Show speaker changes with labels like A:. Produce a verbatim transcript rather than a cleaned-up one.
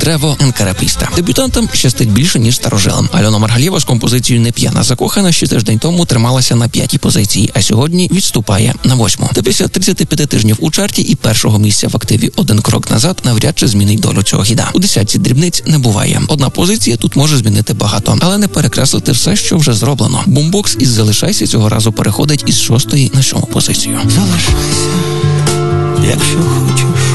A: Древо Енкарапіста. Дебютантам щастить більше, ніж старожилам. Альона Маргалєва з композицією «Не п'яна закохана» ще тиждень тому трималася на п'ятій позиції, а сьогодні відступає на восьму. Та після тридцяти п'яти тижнів у чарті і першого місця в активі «Один крок назад» навряд чи змінить долю цього хіда. У десятці дрібниць не буває. Одна позиція тут може змінити багато, але не перекреслити все, що вже зроблено. Бумбокс із «Залишайся» цього разу переходить із шостої на сьому позицію.
B: Залишайся, якщо хочеш.